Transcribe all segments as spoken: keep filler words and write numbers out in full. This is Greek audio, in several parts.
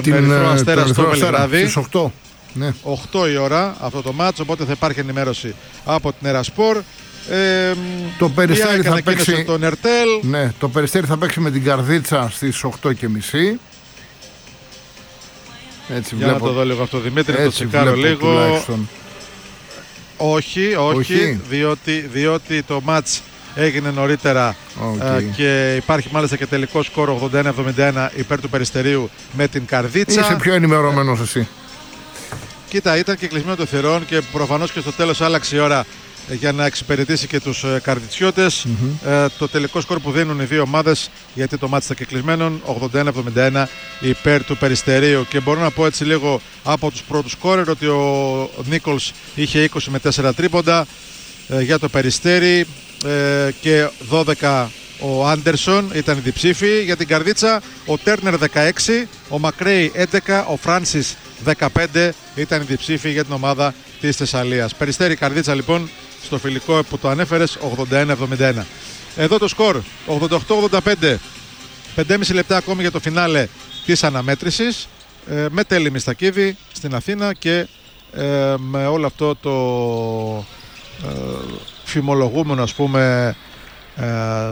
την Ερυθρό Αστέρα στο Βελιγράδι. Στις οκτώ. Ναι. οκτώ η ώρα αυτό το μάτς, οπότε θα υπάρχει ενημέρωση από την Ερασπορ. Ε, το Περιστέρι θα παίξει τον Ερτέλ. Ναι, το Περιστέρι θα παίξει με την Καρδίτσα στις οκτώ και μισή. Έτσι Για βλέπω, να το δω λίγο αυτό, Δημήτρη, το τσεκάρω λίγο. Τουλάχιστον. Όχι, όχι, όχι. Διότι, διότι το μάτς έγινε νωρίτερα okay. ε, και υπάρχει μάλιστα και τελικό σκορ ογδόντα ένα εβδομήντα ένα υπέρ του Περιστερίου με την Καρδίτσα. Είσαι πιο ενημερωμένος εσύ. Κοίτα, ήταν και κλεισμένο το θυρών και προφανώς και στο τέλος άλλαξε η ώρα για να εξυπηρετήσει και τους ε, καρδιτσιώτες. Mm-hmm. Ε, το τελικό σκορ που δίνουν οι δύο ομάδες, γιατί το μάτς ήταν και κλεισμένο, ογδόντα ένα εβδομήντα ένα υπέρ του Περιστερίου. Και μπορώ να πω έτσι λίγο από τους πρώτους σκόρερ ότι ο Νίκολς είχε είκοσι με τέσσερα τρίποντα ε, για το Περιστέρι ε, και δώδεκα ο Άντερσον ήταν διψήφοι. Για την Καρδίτσα ο Τέρνερ δεκαέξι, ο Μακρέι έντεκα, ο Φράνσις δεκαπέντε ήταν διψήφοι για την ομάδα της Θεσσαλίας. Περιστέρι Καρδίτσα λοιπόν στο φιλικό που το ανέφερες, ογδόντα ένα εβδομήντα ένα. Εδώ το σκορ ογδόντα οκτώ ογδόντα πέντε, πέντε και μισή λεπτά ακόμη για το φινάλε της αναμέτρησης, ε, με Τέλη Μιστακίδη στην Αθήνα και ε, με όλο αυτό το ε, φημολογούμενο ας πούμε ε,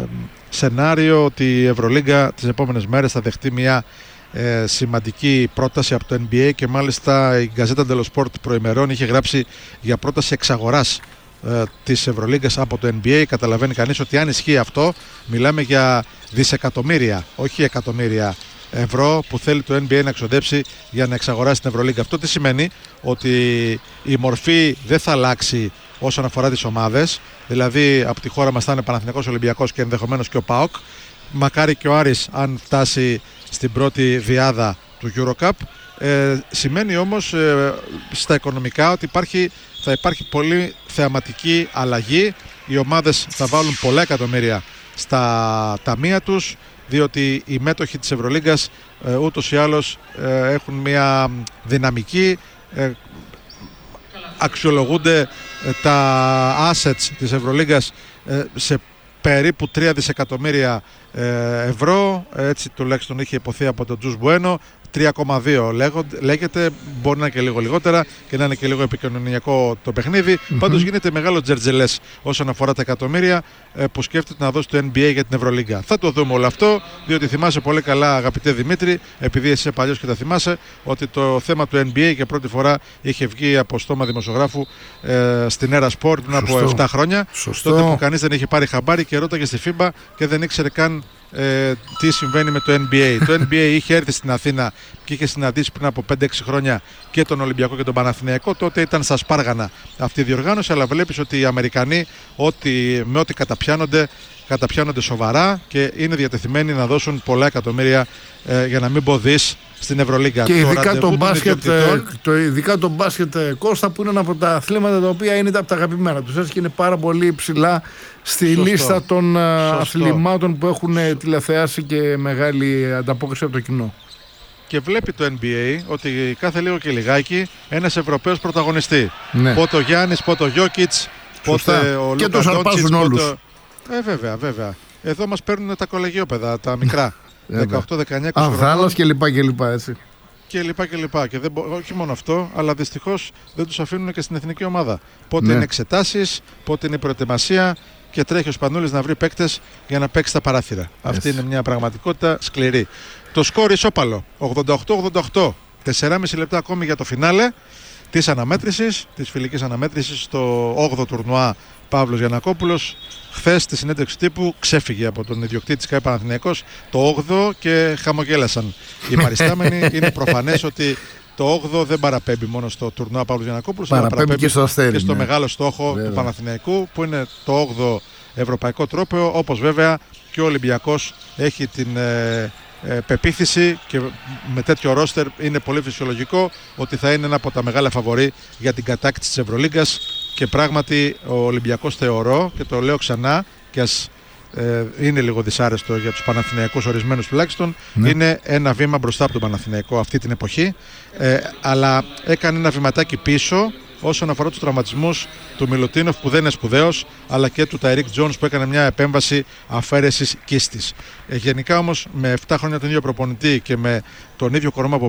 σενάριο ότι η Ευρωλίγκα τις επόμενες μέρες θα δεχτεί μια ε, σημαντική πρόταση από το N B A και μάλιστα η Γκαζέτα Dello Sport προημερών είχε γράψει για πρόταση εξαγοράς ε, της Ευρωλίγκας από το N B A. Καταλαβαίνει κανείς ότι αν ισχύει αυτό μιλάμε για δισεκατομμύρια, όχι εκατομμύρια ευρώ που θέλει το N B A να εξοδέψει για να εξαγοράσει την Ευρωλίγκα. Αυτό τι σημαίνει? Ότι η μορφή δεν θα αλλάξει όσον αφορά τις ομάδες, δηλαδή από τη χώρα μας θα είναι Παναθηναϊκός, Ολυμπιακός και ενδεχομένως και ο ΠΑΟΚ. Μακάρι και ο Άρης αν φτάσει στην πρώτη διάδα του EuroCup. Ε, σημαίνει όμως ε, στα οικονομικά ότι υπάρχει, θα υπάρχει πολύ θεαματική αλλαγή. Οι ομάδες θα βάλουν πολλά εκατομμύρια στα ταμεία τους, διότι οι μέτοχοι της Ευρωλίγκας ε, ούτως ή άλλως ε, έχουν μια δυναμική, ε, αξιολογούνται ε, τα assets της Ευρωλίγκας ε, σε περίπου τρία δισεκατομμύρια ε, ευρώ, έτσι τουλάχιστον είχε υποθεί από τον Τζους Μπουένο. τρία κόμμα δύο λέγεται, μπορεί να είναι και λίγο λιγότερα και να είναι και λίγο επικοινωνιακό το παιχνίδι. Mm-hmm. Πάντως γίνεται μεγάλο τζερτζελές όσον αφορά τα εκατομμύρια ε, που σκέφτεται να δώσει το N B A για την Ευρωλίγκα. Θα το δούμε όλο αυτό, διότι θυμάσαι πολύ καλά, αγαπητέ Δημήτρη, επειδή εσύ είσαι παλιός και τα θυμάσαι, ότι το θέμα του N B A για πρώτη φορά είχε βγει από στόμα δημοσιογράφου ε, στην Έρα Sport πριν από επτά χρόνια. Σωστό. Τότε που κανείς δεν είχε πάρει χαμπάρι και ρώταγε στη φίμπα και δεν ήξερε καν Ε, τι συμβαίνει με το N B A. Το N B A είχε έρθει στην Αθήνα και είχε συναντήσει πριν από πέντε έξι χρόνια και τον Ολυμπιακό και τον Παναθηναϊκό. Τότε ήταν στα σπάργανα αυτή η διοργάνωση, αλλά βλέπεις ότι οι Αμερικανοί ό,τι, με ό,τι καταπιάνονται καταπιάνονται σοβαρά και είναι διατεθειμένοι να δώσουν πολλά εκατομμύρια ε, για να μην πω δις στην Ευρωλίγκα. Και ειδικά το, μπάσκετ, το, ειδικά το μπάσκετ Κώστα, που είναι ένα από τα αθλήματα τα οποία είναι από τα αγαπημένα τους, έτσι, και είναι πάρα πολύ ψηλά στη Σωστό. λίστα των Σωστό. αθλημάτων που έχουν τηλεθεάσει και μεγάλη ανταπόκριση από το κοινό. Και βλέπει το N B A ότι κάθε λίγο και λιγάκι ένας Ευρωπαίος πρωταγωνιστή. Ναι. Πότε ο Γιάννης, πότε ο Γιόκιτς, πότε ο και τους αρπάζουν όλους. Πότε... Ε, βέβαια, βέβαια. Εδώ μας παίρνουν τα κολεγιόπαιδα, τα μικρά. δεκαοκτώ, δεκαεννιά, είκοσι Αβδάλας και λοιπά και λοιπά, έτσι. Και λοιπά και λοιπά. Και δεν μπο... όχι μόνο αυτό, αλλά δυστυχώς δεν τους αφήνουν και στην εθνική ομάδα. Πότε ναι. είναι εξετάσεις, πότε είναι η προετοιμασία και τρέχει ο Σπανούλης να βρει παίκτες για να παίξει τα παράθυρα. Yes. Αυτή είναι μια πραγματικότητα σκληρή. Το σκόρ ισόπαλο, ογδόντα οκτώ ογδόντα οκτώ. τέσσερα και μισή λεπτά ακόμη για το φινάλε της αναμέτρησης, της φιλικής αναμέτρησης στο όγδοο τουρνουά Παύλος Γιαννακόπουλος. Χθες στη συνέντευξη τύπου ξέφυγε από τον ιδιοκτήτη της ΚΑΕ Παναθηναϊκός το όγδοο και χαμογέλασαν οι παριστάμενοι. Είναι προφανές ότι το όγδοο δεν παραπέμπει μόνο στο τουρνουά Παύλος Γιαννακόπουλος, αλλά παραπέμπει και στο, αστέρι, και στο ναι. μεγάλο στόχο βέβαια. του Παναθηναϊκού, που είναι το όγδοο ευρωπαϊκό τρόπαιο, όπως βέβαια και ο Ολυμπιακός έχει την ε, ε, πεποίθηση και με τέτοιο ρόστερ είναι πολύ φυσιολογικό ότι θα είναι ένα από τα μεγάλα φαβορί για την κατάκτηση της Ευρωλίγκας. Και πράγματι ο Ολυμπιακός θεωρώ, και το λέω ξανά και ας ε, είναι λίγο δυσάρεστο για τους Παναθηναϊκούς ορισμένους τουλάχιστον, ναι. είναι ένα βήμα μπροστά από τον Παναθηναϊκό αυτή την εποχή, ε, αλλά έκανε ένα βηματάκι πίσω όσον αφορά τους τραυματισμούς του Μιλουτίνοφ, που δεν είναι σπουδαίος, αλλά και του Ταϊρίκ Τζόνς, που έκανε μια επέμβαση αφαίρεσης κίστης. Ε, γενικά όμως με επτά χρόνια τον ίδιο προπονητή και με τον ίδιο κορμό από